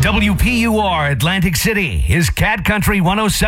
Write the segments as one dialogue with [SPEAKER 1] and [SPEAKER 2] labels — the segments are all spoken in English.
[SPEAKER 1] WPUR Atlantic City is Cat Country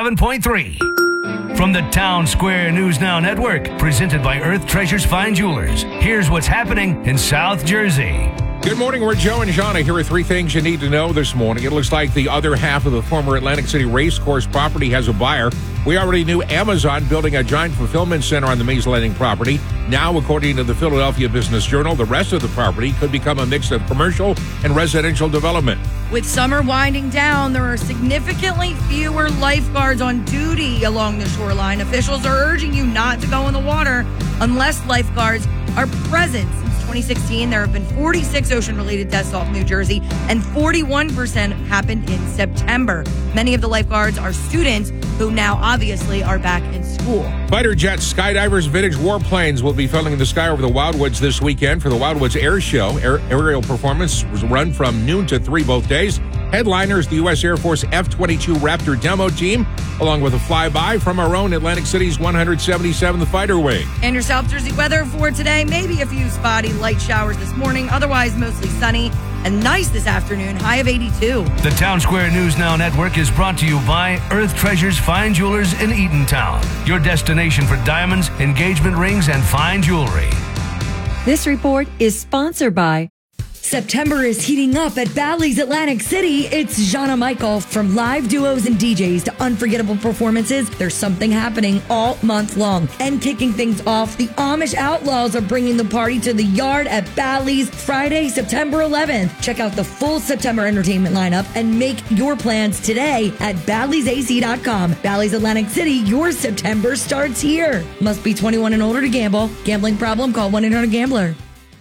[SPEAKER 1] 107.3. From the Town Square News Now Network, presented by Earth Treasures Fine Jewelers, here's what's happening in South Jersey.
[SPEAKER 2] Good morning, we're Joe and Shauna. Here are three things you need to know this morning. It looks like the other half of the former Atlantic City Racecourse property has a buyer. We already knew Amazon building a giant fulfillment center on the Mays Landing property. Now, according to the Philadelphia Business Journal, the rest of the property could become a mix of commercial and residential development.
[SPEAKER 3] With summer winding down, there are significantly fewer lifeguards on duty along the shoreline. Officials are urging you not to go in the water unless lifeguards are present. Since 2016, there have been 46 ocean-related deaths off New Jersey, and 41% happened in September. Many of the lifeguards are students who now obviously are back in school.
[SPEAKER 2] Fighter jets, skydivers, vintage warplanes will be filling the sky over the Wildwoods this weekend for the Wildwoods Air Show. Aerial performance was run from noon to 3 both days. Headliners, the U.S. Air Force F-22 Raptor demo team, along with a flyby from our own Atlantic City's 177th Fighter Wing.
[SPEAKER 3] And your South Jersey weather for today, maybe a few spotty light showers this morning, otherwise mostly sunny and nice this afternoon, high of 82.
[SPEAKER 1] The Town Square News Now Network is brought to you by Earth Treasures Fine Jewelers in Eatontown, your destination for diamonds, engagement rings, and fine jewelry.
[SPEAKER 4] This report is sponsored by September is heating up at Bally's Atlantic City. It's Jana Michael. From live duos and DJs to unforgettable performances, there's something happening all month long. And kicking things off, the Amish Outlaws are bringing the party to the yard at Bally's Friday, September 11th. Check out the full September entertainment lineup and make your plans today at Bally'sAC.com. Bally's Atlantic City, your September starts here. Must be 21 and older to gamble. Gambling problem? Call 1-800-GAMBLER.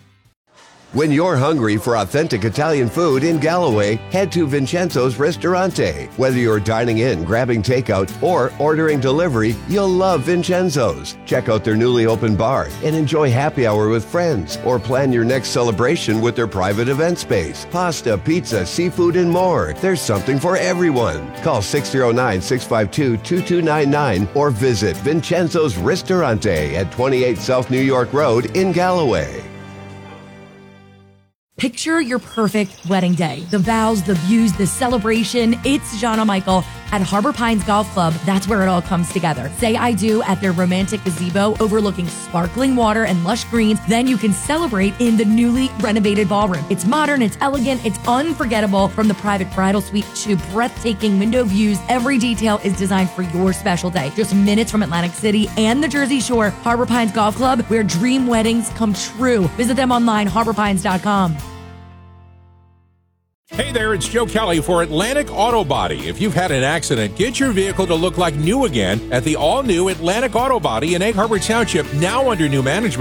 [SPEAKER 5] When you're hungry for authentic Italian food in Galloway, head to Vincenzo's Ristorante. Whether you're dining in, grabbing takeout, or ordering delivery, you'll love Vincenzo's. Check out their newly opened bar and enjoy happy hour with friends, or plan your next celebration with their private event space. Pasta, pizza, seafood, and more. There's something for everyone. Call 609-652-2299 or visit Vincenzo's Ristorante at 28 South New York Road in Galloway.
[SPEAKER 4] Picture your perfect wedding day. The vows, the views, the celebration. It's Jana Michael at Harbor Pines Golf Club. That's where it all comes together. Say I do at their romantic gazebo overlooking sparkling water and lush greens. Then you can celebrate in the newly renovated ballroom. It's modern, it's elegant, it's unforgettable. From the private bridal suite to breathtaking window views, every detail is designed for your special day. Just minutes from Atlantic City and the Jersey Shore, Harbor Pines Golf Club, where dream weddings come true. Visit them online, harborpines.com.
[SPEAKER 2] Hey there, it's Joe Kelly for Atlantic Auto Body. If you've had an accident, get your vehicle to look like new again at the all-new Atlantic Auto Body in Egg Harbor Township, now under new management.